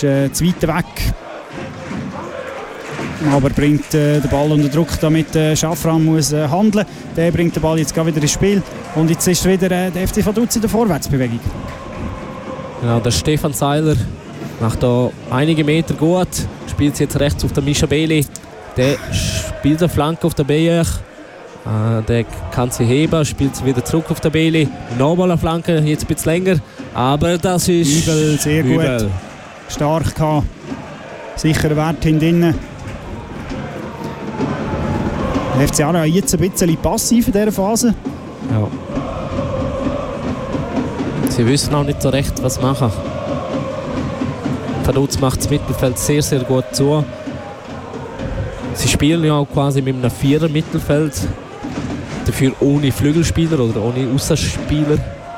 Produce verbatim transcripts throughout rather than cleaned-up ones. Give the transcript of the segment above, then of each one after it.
ist äh, zu weit weg. Aber bringt äh, den Ball unter Druck, damit äh, Schaffran muss äh, handeln. Der bringt den Ball jetzt wieder ins Spiel. Und jetzt ist wieder äh, der F C Vaduz in der Vorwärtsbewegung. Genau, der Stefan Seiler macht da einige Meter gut. Spielt jetzt rechts auf den Mischa Beli. Der spielt eine Flanke auf den Beyer. Äh, der kann sie heben, spielt sie wieder zurück auf den Beli. Nochmal eine Flanke, jetzt ein bisschen länger. Aber das ist übel, sehr übel. Gut. Stark gehabt. Sicherer Wert hinten. Der F C Aarau jetzt ein bisschen passiv in dieser Phase. Ja. Sie wissen auch nicht so recht, was machen. Vaduz macht das Mittelfeld sehr, sehr gut zu. Sie spielen ja auch quasi mit einem Vierer-Mittelfeld. Dafür ohne Flügelspieler oder ohne Aussenspieler.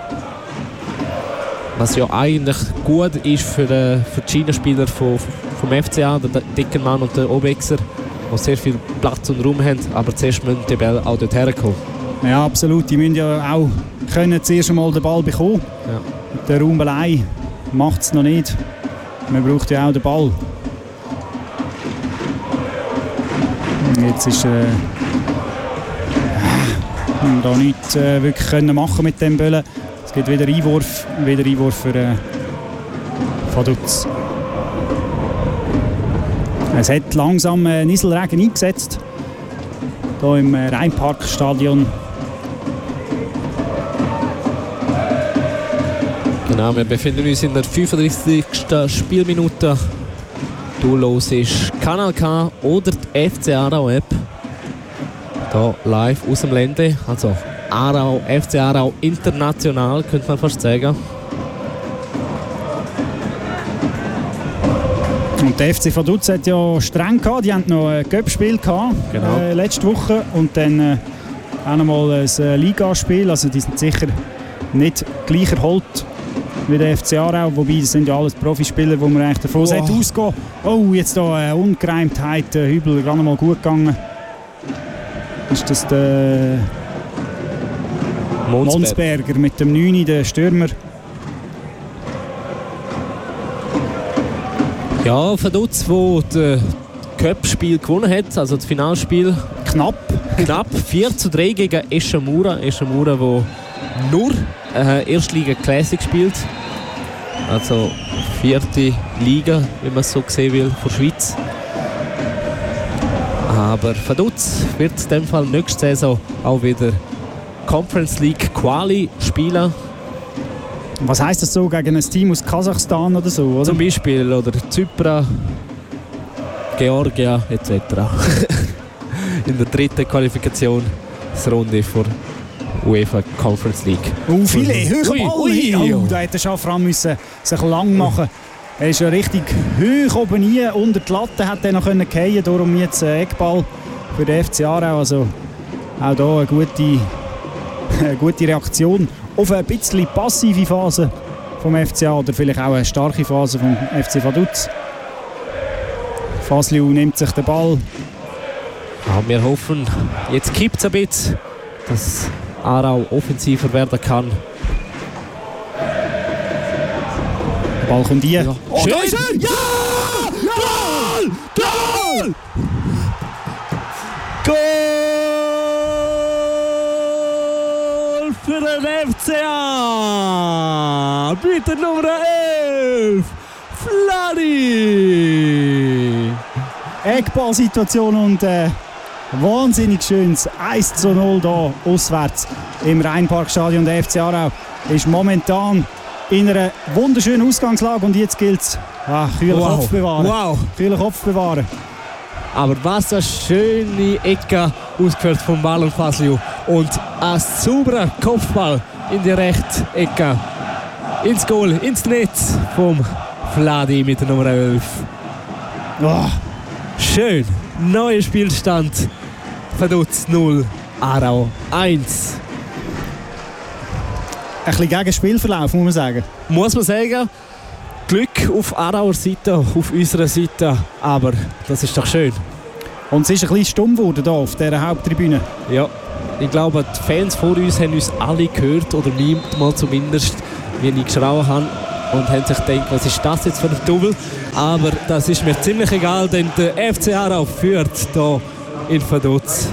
Was ja eigentlich gut ist für, äh, für die Schienenspieler vom, vom F C A, der Dickenmann und der Obexer, die sehr viel Platz und Raum haben, aber zuerst müssen die Bälle auch dort herkommen. Ja, absolut. Die müssen ja auch können zuerst einmal den Ball bekommen. Ja. Der Raum allein macht es noch nicht. Man braucht ja auch den Ball. Jetzt ist äh, da nichts äh, wirklich können machen mit dem Böllen. Es gibt wieder Einwurf, wieder Einwurf für äh, Vaduz. Es hat langsam äh, Nieselregen eingesetzt. Hier im äh, Rheinparkstadion. Genau, wir befinden uns in der fünfunddreißigsten Spielminute. Du los ist Kanal K oder die F C Aarau App. Hier live aus dem Ländle. Also Aarau, F C Aarau international, könnte man fast sagen. Und der F C Vaduz hat ja streng gehabt. Die haben noch ein Cup-Spiel gehabt, genau. äh, letzte Woche. Und dann äh, auch noch mal ein äh, Ligaspiel. Also die sind sicher nicht gleich erholt wie der F C Aarau. Wobei, das sind ja alles Profispieler, wo man eigentlich davon sollte ausgehen. Oh, jetzt hier eine Ungereimtheit. Äh, Hübel gar noch mal gut gegangen. Ist das der Monsberger, Monsberger mit dem neun, der Stürmer. Ja, Vaduz, wo das Cup-Spiel gewonnen hat, also das Finalspiel. Knapp. Knapp vier zu drei gegen Eschamura. Eschamura, wo nur äh, Erstliga Classic spielt. Also vierte Liga, wenn man es so sehen will, von der Schweiz. Aber Vaduz wird in dem Fall nächste Saison auch wieder Conference League Quali spielen. Was heisst das so gegen ein Team aus Kasachstan oder so? Oder? Zum Beispiel, oder Zypern, Georgia et cetera. In der dritten Qualifikationsrunde für UEFA Conference League. Oh, viele hohe Ui, Ball. ui, ui. Oh, da hätte der Schaffran müssen sich lang machen. Er ist ja richtig hoch oben hin, unter die Latte hat er noch fallen können. Darum jetzt ein Eckball für den F C Aarau. Also auch hier eine gute, eine gute Reaktion auf eine bisschen passive Phase vom F C A oder vielleicht auch eine starke Phase vom F C Vaduz. Fasliu nimmt sich den Ball. Ja, wir hoffen, jetzt kippt es ein bisschen, dass Aarau offensiver werden kann. Der Ball kommt hier. Ja. Oh, Schön! da ist er! Ja! Goal! Goal! Goal für den F C A! Bitte Nummer elf! Fladi! Eckballsituation und äh, wahnsinnig schönes eins zu null hier auswärts im Rheinparkstadion. Der F C Aarau ist momentan in einer wunderschönen Ausgangslage und jetzt gilt es, ah, kühlen Wow. Kopf bewahren. Wow. Kühlen Kopf bewahren. Aber was eine schöne Ecke ausgeführt vom Marlon Fasliu und ein sauberer Kopfball in die rechte Ecke. Ins Goal, ins Netz vom Fladi mit der Nummer elf. Oh. Schön. Neuer Spielstand. Vaduz null, Aarau eins. Ein bisschen gegen Spielverlauf, muss man sagen. Muss man sagen, Glück auf Aarauer Seite, auf unserer Seite. Aber das ist doch schön. Und es ist ein bisschen stumm geworden hier auf dieser Haupttribüne. Ja, ich glaube, die Fans vor uns haben uns alle gehört, oder niemand mal zumindest, wie ich geschrien habe. und haben sich gedacht, was ist das jetzt für ein Double? Aber das ist mir ziemlich egal, denn der F C Aarau führt hier in Vaduz.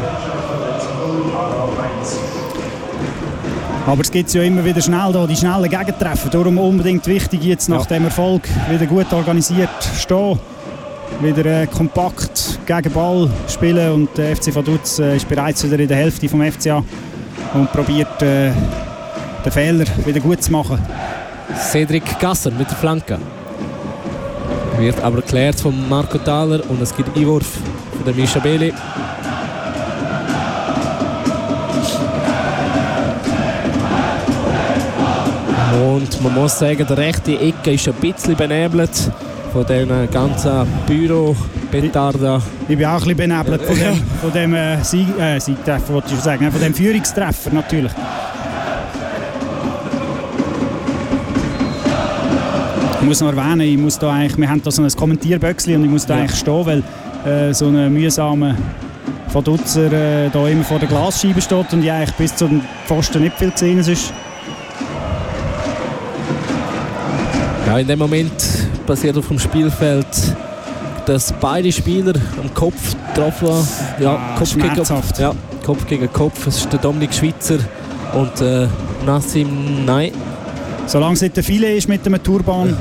Aber es gibt ja immer wieder schnell da, die schnellen Gegentreffer. Darum unbedingt wichtig, jetzt nach ja. dem Erfolg wieder gut organisiert stehen. Wieder äh, kompakt gegen Ball spielen. Und der F C Vaduz äh, ist bereits wieder in der Hälfte vom F C A und probiert äh, den Fehler wieder gut zu machen. Cedric Gasser mit der Flanke. Wird aber geklärt von Marco Thaler und es gibt Einwurf von der Mischa Beli. Und man muss sagen, die rechte Ecke ist ein bisschen benebelt von diesen ganzen Büro-Petarden. Ich bin auch ein bisschen benebelt von dem, von dem äh, Sieg, äh, Siegtreffer, wollte ich sagen, von dem Führungstreffer natürlich. Ich muss noch erwähnen, ich muss da eigentlich, wir haben da so ein Kommentierböckchen und ich muss da ja. eigentlich stehen, weil äh, so ein mühsamer Vaduzer äh, da immer vor der Glasscheibe steht und ich eigentlich bis zum Pfosten nicht viel gesehen ist. Ja, in dem Moment passiert auf dem Spielfeld, dass beide Spieler am Kopf getroffen haben. Ja, ah, Kopf, gegen, ja, Kopf gegen Kopf. Es ist der Dominik Schweizer und äh, Nassim Nein. Solange es nicht der Filet ist mit dem Turban.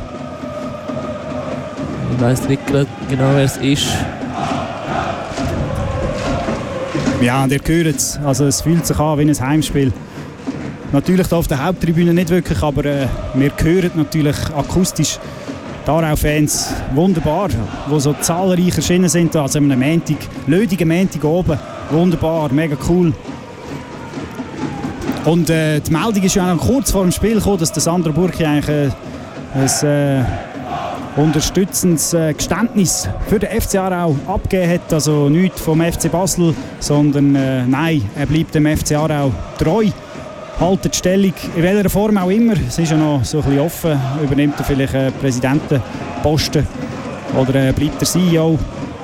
Ich weiss nicht genau, wer es ist. Ja, und ihr hört es. Also es fühlt sich an wie ein Heimspiel. Natürlich da auf der Haupttribüne nicht wirklich, aber äh, wir hören natürlich akustisch die Aarau-Fans wunderbar, die so zahlreich erschienen sind. Also an einem Montag, lödigen Montag oben. Wunderbar, mega cool. Und äh, die Meldung ist ja auch kurz vor dem Spiel gekommen, dass der Sandro Burki eigentlich äh, ein äh, unterstützendes äh, Geständnis für den F C Aarau abgegeben hat. Also nicht vom F C Basel, sondern äh, nein, er bleibt dem F C Aarau treu. Haltet die Stellung, in welcher Form auch immer. Es ist ja noch so ein bisschen offen. Übernimmt er vielleicht einen Präsidentenposten oder äh, bleibt er C E O.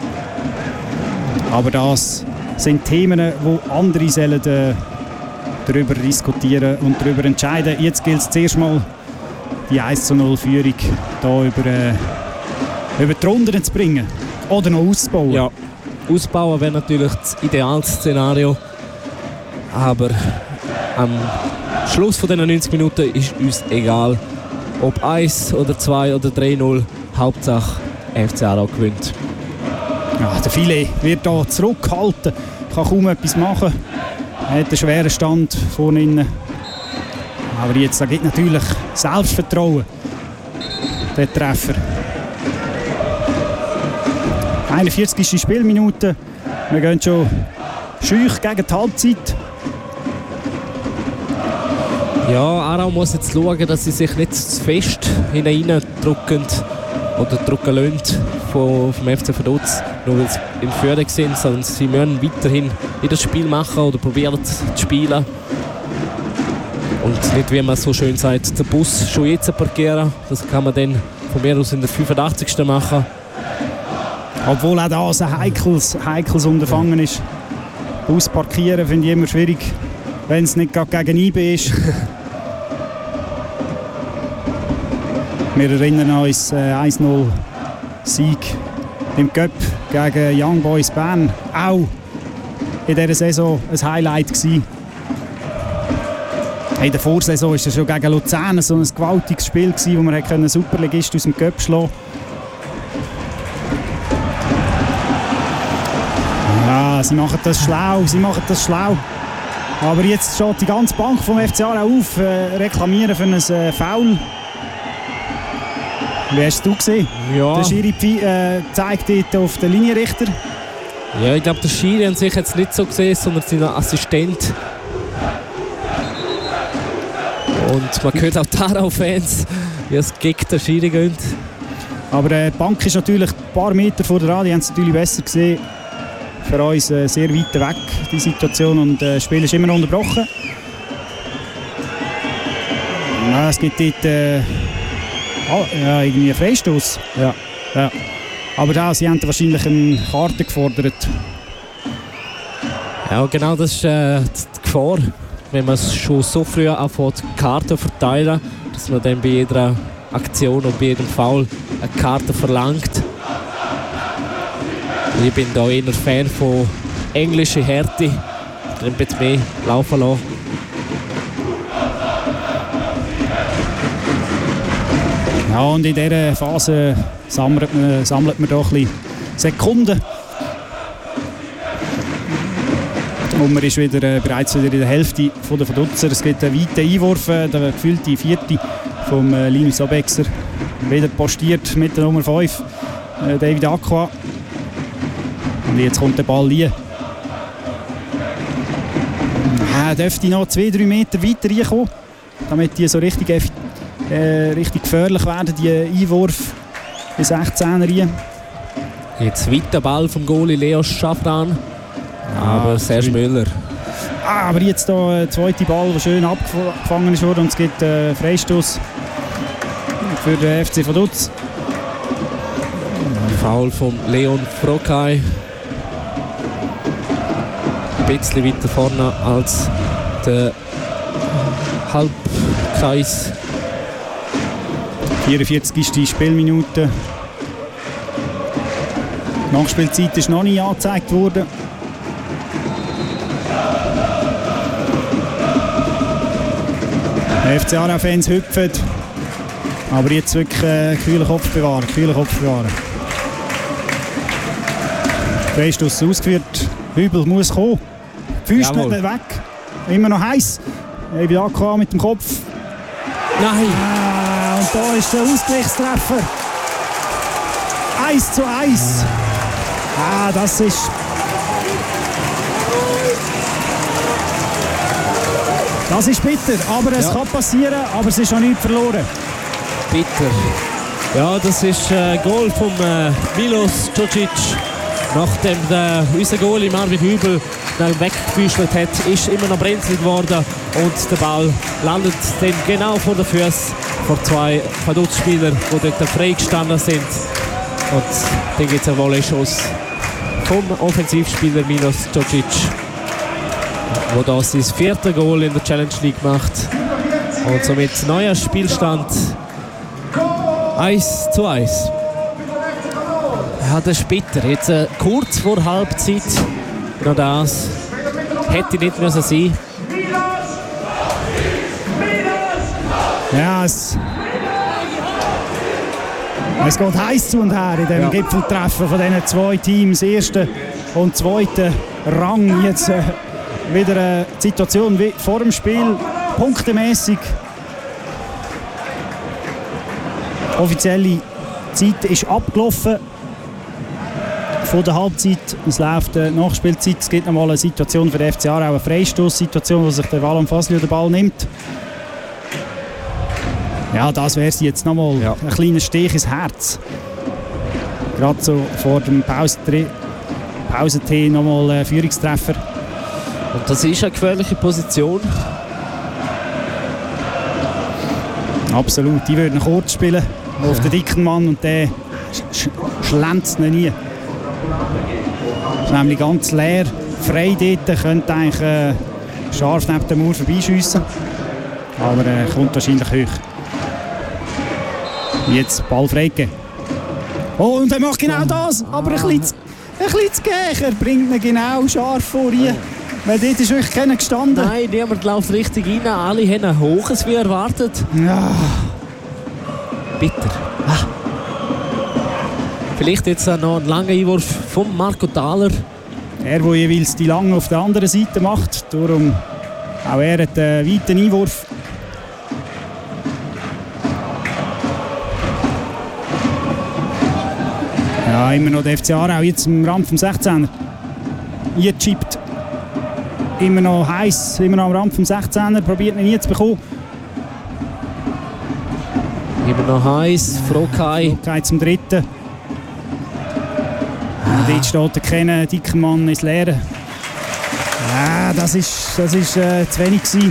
Aber das sind Themen, wo andere sollen äh, darüber diskutieren und darüber entscheiden. Jetzt gilt es zuerst mal, die eins zu null Führung hier über, äh, über die Runden zu bringen. Oder noch auszubauen. Ja, ausbauen wäre natürlich das Idealszenario. Aber am Schluss von diesen neunzig Minuten ist uns egal, ob eins oder zwei oder drei null. Hauptsache F C Aarau gewinnt. Ja, der Filet wird hier zurückgehalten, kann kaum etwas machen. Er hat einen schweren Stand vorne innen. Aber jetzt da gibt natürlich Selbstvertrauen, der Treffer. einundvierzigste Spielminute. Wir gehen schon schüch gegen die Halbzeit. Ja, Aarau muss jetzt schauen, dass sie sich nicht zu fest hineindrücken oder drücken lassen vom, vom F C Vaduz, nur weil sie in Führung sind, sondern sie müssen weiterhin in das Spiel machen oder probieren zu spielen. Und nicht, wie man so schön sagt, den Bus schon jetzt parkieren. Das kann man dann von mir aus in der fünfundachtzigsten machen. Obwohl auch das ein heikles, heikles Unterfangen ist. Bus parkieren finde ich immer schwierig, wenn es nicht gerade gegen I B ist. Wir erinnern uns äh, eins null Sieg im Cup gegen Young Boys Bern. Auch in dieser Saison ein Highlight gewesen. In der Vorsaison war es schon gegen Luzern so ein gewaltiges Spiel gewesen, wo man einen Superligist aus dem Cup schlagen. Ja, sie machen das schlau, sie machen das schlau. Aber jetzt steht die ganze Bank vom F C Aarau auf, äh, reklamieren für ein äh, Foul. Wie hast du gesehen? Ja. Der Schiri äh, zeigt dort auf den Linienrichter. Ja, ich glaube, der Schiri an sich jetzt nicht so gesehen, sondern sein Assistent. Und man hört auch die Aarau-Fans, wie es gegen den Schiri geht. Aber äh, die Bank ist natürlich ein paar Meter vor der Rad, die haben es natürlich besser gesehen. Für uns äh, sehr weit weg, die Situation, und äh, das Spiel ist immer noch unterbrochen. Ja, es gibt dort äh, oh, ja, irgendwie einen Freistoß. Ja. Ja. Aber da, sie haben wahrscheinlich eine Karte gefordert. Ja, genau, das ist äh, die Gefahr, wenn man es schon so früh anfängt, Karten verteilen, dass man dann bei jeder Aktion und bei jedem Foul eine Karte verlangt. Ich bin da eher Fan von englischer Härte. Ein bisschen mehr laufen lassen. Ja, und in dieser Phase sammelt man, sammelt man doch ein bisschen Sekunden. Und man ist wieder, äh, bereits wieder in der Hälfte von der Verdutzer. Es gibt einen weiten Einwurf, äh, der gefühlte Vierte vom äh, Linus Abexer. Wieder postiert mit der Nummer fünf, äh, David Aqua. Und jetzt kommt der Ball hier. Er dürfte noch zwei bis drei Meter weiter reinkommen, damit die so richtig, äh, richtig gefährlich werden, die Einwurf in sechzehner rein. Jetzt weiter Ball vom Goalie Leos Schaffran, ah, aber Serge Müller. Ah, aber jetzt hier der zweite Ball, der schön abgefangen ist worden, und es gibt einen äh, Freistoß für den F C Vaduz. Foul von Leon Frokai. Ein bisschen weiter vorne als der Halbkreis. vierundvierzigste Spielminute. Die Nachspielzeit ist noch nicht angezeigt worden. Die F C Aarau-Fans hüpfen. Aber jetzt wirklich äh, kühlen Kopf bewahren. Kühlen Kopf bewahren. Freistoß ausgeführt. Hübel muss kommen. Füße nicht weg. Immer noch heiß. Eben angekommen mit dem Kopf. Nein! Ah, und da ist der Ausgleichstreffer. eins zu eins. Ah, das ist... Das ist bitter, aber es ja. kann passieren, aber es ist noch nicht verloren. Bitter. Ja, das ist ein äh, Goal von äh, Milos Djordjic. Nachdem der, unser Goalie Marvin Hübel weggefüßelt hat, ist immer noch brenzlig geworden und der Ball landet dann genau vor den Füßen von zwei Vaduz-Spielern, die dort frei gestanden sind. Und dann gibt es einen Volley-Schuss vom Offensivspieler Milos Djordjic, der da sein viertes Goal in der Challenge League macht. Und somit neuer Spielstand eins zu eins. Ja, das ist bitter. Jetzt äh, kurz vor Halbzeit noch das. Hätte nicht müssen sein. Ja, es, es geht heiß zu und her in dem ja. Gipfeltreffen von diesen zwei Teams. Ersten und zweiten Rang. Jetzt äh, wieder eine Situation wie vor dem Spiel. Punktemäßig. Offizielle Zeit ist abgelaufen von der Halbzeit. Es läuft eine Nachspielzeit. Es gibt noch mal eine Situation für den F C Aarau, eine Freistoßsituation, wo sich der Valon Fasliu den Ball nimmt. Ja, das wäre es jetzt noch mal. Ja. Ein kleiner Stich ins Herz. Gerade so vor dem Pausentee noch mal ein Führungstreffer. Und das ist eine gefährliche Position. Absolut. Die würden kurz spielen auf den dicken Mann und der sch schlänzt ihn nie. Das ist nämlich ganz leer. Frei dort, könnte eigentlich äh, scharf neben dem Mauer vorbeischiessen. Aber er äh, kommt wahrscheinlich hoch. Jetzt Ball freigegeben. Oh, und er macht genau das, aber ein bisschen, ein bisschen zu gehen. Er bringt ihn genau scharf vor ihr. Weil dort ist wirklich keiner gestanden. Nein, niemand läuft richtig rein. Alle haben ein Hoches wie erwartet. Ja. Bitter. Ah. Vielleicht jetzt noch ein langer Einwurf von Marco Thaler. Er, der jeweils die lange auf der anderen Seite macht. Darum auch er hat einen weiten Einwurf. Ja, immer noch der F C Aarau, jetzt am Rand vom sechzehner. Hier chippt. Immer noch heiß, immer noch am Rand vom sechzehner. Probiert ihn nie zu bekommen. Immer noch heiß, Frokai. Frokai zum dritten. Und jetzt steht der Kenne, dicker Mann ins Leere. Ja, das ist, das ist äh, zu wenig gewesen.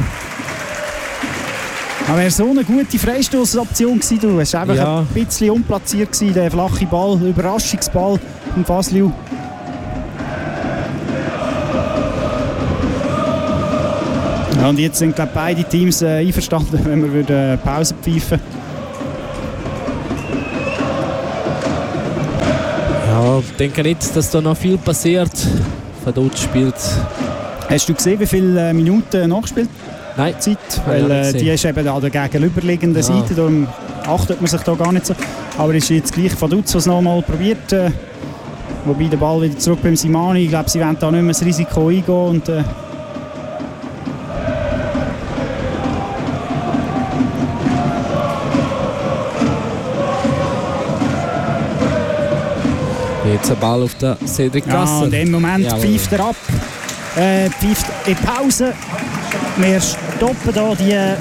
Aber wäre so eine gute Freistoßoption gewesen. Du warst einfach ja. ein bisschen unplatziert gewesen, der flache Ball, Überraschungsball von Fasliu. Ja, und jetzt sind glaub, beide Teams äh, einverstanden, wenn wir äh, Pause pfeifen. denke nicht, dass da noch viel passiert. Vaduz spielt. Hast du gesehen, wie viele Minuten nachgespielt? Nein. Zeit? Weil äh, die ist eben an der gegenüberliegenden ja. Seite, darum achtet man sich da gar nicht so. Aber es ist jetzt gleich Vaduz, was noch mal probiert. Äh, wobei der Ball wieder zurück beim Simani. Ich glaube, sie wollen da nicht mehr das Risiko eingehen. Und, äh, jetzt ein Ball auf der Cedric Gasser. Ja, und im Moment ja, pfeift er ab. Äh, pfeift in Pause. Wir stoppen hier die,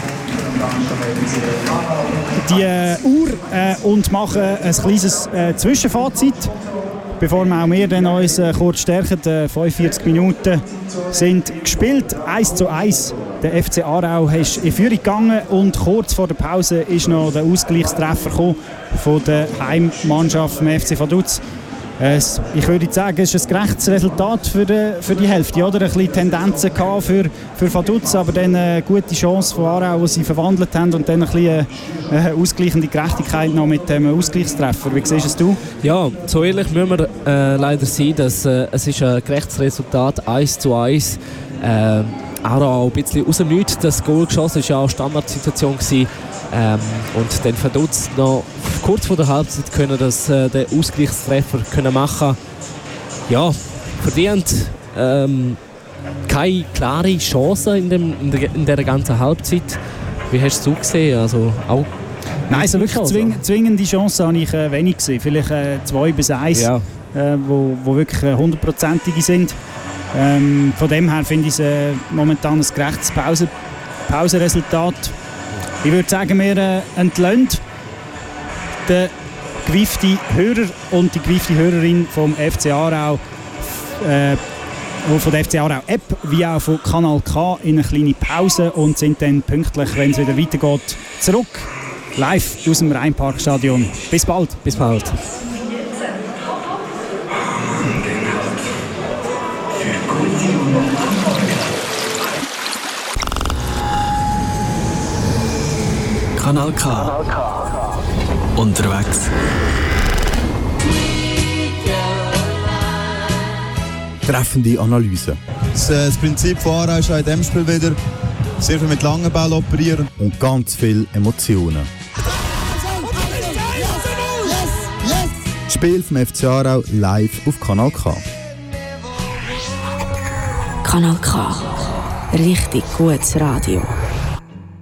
die Uhr äh, und machen ein kleines äh, Zwischenfazit. Bevor wir auch wir dann uns äh, kurz stärken, äh, fünfundvierzig Minuten sind gespielt, eins zu eins. Der F C Aarau ist in Führung gegangen und kurz vor der Pause ist noch der Ausgleichstreffer gekommen von der Heimmannschaft vom F C Vaduz. Äh, ich würde sagen, es ist ein gerechtes Resultat für die, für die Hälfte. Oder? Ein bisschen Tendenzen für, für Vaduz, aber dann eine gute Chance von Aarau, die sie verwandelt haben, und dann ein bisschen eine ausgleichende Gerechtigkeit noch mit dem Ausgleichstreffer. Wie siehst du es? Ja, so ehrlich müssen wir äh, leider sein, dass äh, es ist ein gerechtes Resultat, eins zu eins. Äh, Aarau ein bisschen aus dem Nichts. Das Goal geschossen war ja auch eine Standardsituation gewesen. Ähm, und dann Vaduz noch kurz vor der Halbzeit können das, äh, den Ausgleichstreffer können machen. Ja, verdient. Ähm, keine klare Chance in, dem, in, der, in der ganzen Halbzeit. Wie hast du gesehen? Also auch Nein, also wirklich zwing, zwingende Chancen habe ich äh, wenig gesehen. Vielleicht äh, zwei bis eins, ja. äh, wo, wo wirklich hundertprozentige sind. Ähm, von dem her finde ich es äh, momentan ein gerechtes Pause, Pausenresultat. Ich würde sagen, wir äh, entlöhnt den gewieften Hörer und die gewiefte Hörerin vom F C Aarau, äh, von der F C Aarau App, wie auch von Kanal K, in eine kleine Pause und sind dann pünktlich, wenn es wieder weitergeht, zurück live aus dem Rheinparkstadion. Bis bald. Bis bald. Kanal K. Unterwegs. Treffende Analyse. Das, äh, das Prinzip von Aarau ist auch in diesem Spiel wieder sehr viel mit langen Bällen operieren. Und ganz viele Emotionen. Das Spiel vom F C Aarau live auf Kanal K. Kanal K. Richtig gutes Radio.